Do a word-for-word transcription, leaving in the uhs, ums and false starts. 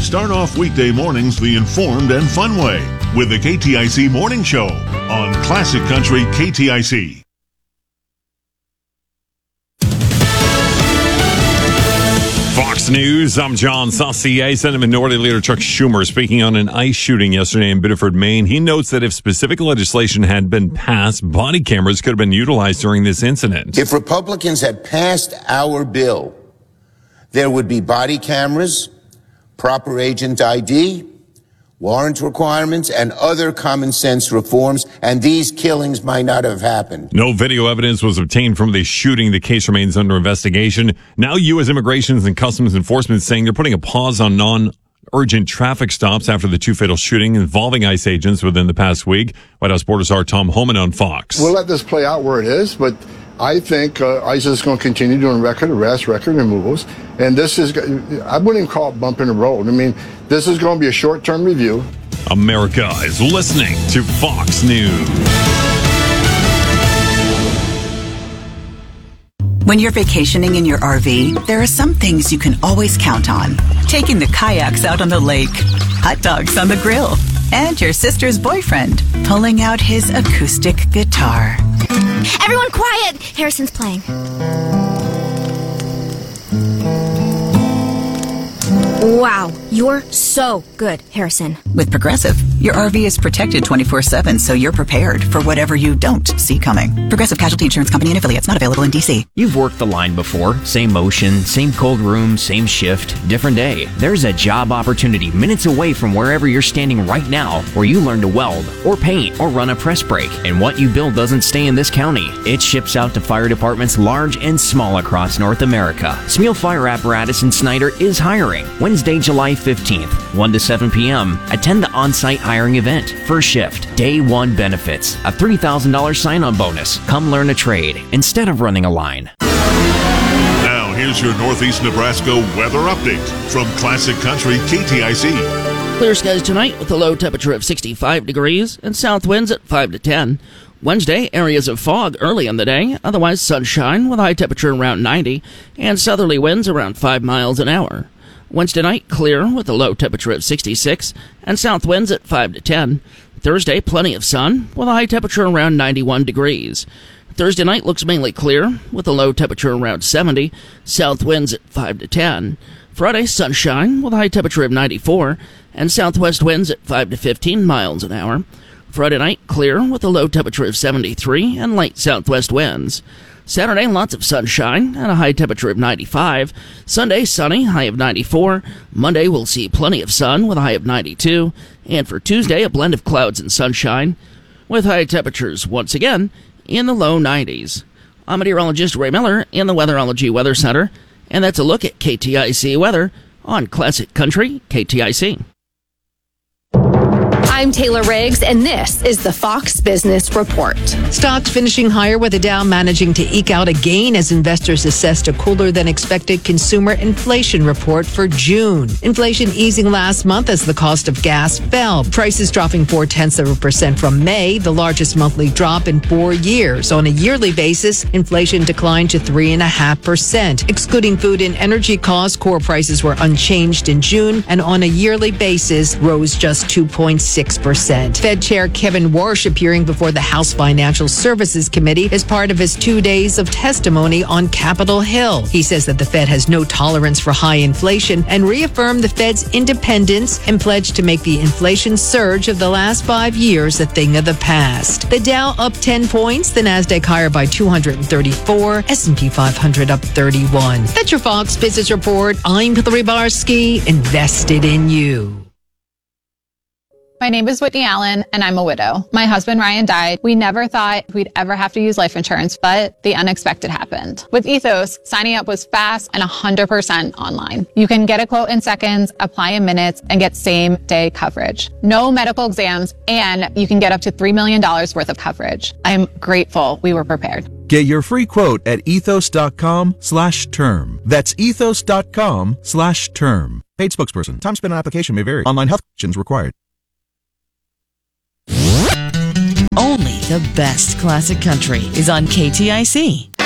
Start off weekday mornings the informed and fun way with the K T I C Morning Show on Classic Country K T I C. Fox News, I'm John Saucier. Senate Minority Leader Chuck Schumer speaking on an ICE shooting yesterday in Biddeford, Maine. He notes that if specific legislation had been passed, body cameras could have been utilized during this incident. If Republicans had passed our bill, there would be body cameras, proper agent I D, warrant requirements, and other common sense reforms, and these killings might not have happened. No video evidence was obtained from the shooting. The case remains under investigation. Now U S Immigration and Customs Enforcement saying they're putting a pause on non-urgent traffic stops after the two fatal shootings involving ICE agents within the past week. White House Border Czar Tom Homan on Fox. We'll let this play out where it is, but I think uh, ICE is going to continue doing record arrests, record removals, and this is, I wouldn't even call it bump in the road. I mean, this is going to be a short-term review. America is listening to Fox News. When you're vacationing in your R V, there are some things you can always count on. Taking the kayaks out on the lake, hot dogs on the grill, and your sister's boyfriend pulling out his acoustic guitar. Everyone quiet! Harrison's playing. Wow, you're so good, Harrison. With Progressive, your R V is protected twenty-four seven, so you're prepared for whatever you don't see coming. Progressive Casualty Insurance Company and affiliates, not available in D C. You've worked the line before. Same motion, same cold room, same shift, different day. There's a job opportunity minutes away from wherever you're standing right now where you learn to weld or paint or run a press brake. And what you build doesn't stay in this county. It ships out to fire departments large and small across North America. Smeal Fire Apparatus in Snyder is hiring. Wednesday, July fifteenth, one to seven p.m. Attend the on-site hiring event. First shift, day one benefits, a three thousand dollars sign-on bonus. Come learn a trade instead of running a line. Now, here's your Northeast Nebraska weather update from Classic Country K T I C. Clear skies tonight with a low temperature of sixty-five degrees and south winds at five to ten. Wednesday, areas of fog early in the day, otherwise sunshine with a high temperature around ninety and southerly winds around five miles an hour. Wednesday night, clear with a low temperature of sixty-six and south winds at five to ten. Thursday, plenty of sun with a high temperature around ninety-one degrees. Thursday night looks mainly clear with a low temperature around seventy, south winds at five to ten. Friday, sunshine with a high temperature of ninety-four and southwest winds at five to fifteen miles an hour. Friday night, clear with a low temperature of seventy-three and light southwest winds. Saturday, lots of sunshine and a high temperature of ninety-five. Sunday, sunny, high of ninety-four. Monday, we'll see plenty of sun with a high of ninety-two. And for Tuesday, a blend of clouds and sunshine with high temperatures once again in the low nineties. I'm meteorologist Ray Miller in the Weatherology Weather Center, and that's a look at K T I C weather on Classic Country K T I C. I'm Taylor Riggs, and this is the Fox Business Report. Stocks finishing higher with the Dow managing to eke out a gain as investors assessed a cooler than expected consumer inflation report for June. Inflation easing last month as the cost of gas fell. Prices dropping four tenths of a percent from May, the largest monthly drop in four years. On a yearly basis, inflation declined to three and a half percent. Excluding food and energy costs, core prices were unchanged in June, and on a yearly basis rose just two point six percent. Fed Chair Kevin Warsh appearing before the House Financial Services Committee as part of his two days of testimony on Capitol Hill. He says that the Fed has no tolerance for high inflation and reaffirmed the Fed's independence and pledged to make the inflation surge of the last five years a thing of the past. The Dow up ten points, the Nasdaq higher by two hundred thirty-four, S and P five hundred up thirty-one. That's your Fox Business Report. I'm Hillary Barsky, invested in you. My name is Whitney Allen, and I'm a widow. My husband, Ryan, died. We never thought we'd ever have to use life insurance, but the unexpected happened. With Ethos, signing up was fast and one hundred percent online. You can get a quote in seconds, apply in minutes, and get same-day coverage. No medical exams, and you can get up to three million dollars worth of coverage. I'm grateful we were prepared. Get your free quote at ethos.com slash term. That's ethos.com slash term. Paid spokesperson. Time spent on application may vary. Online health questions required. Only the best classic country is on K T I C.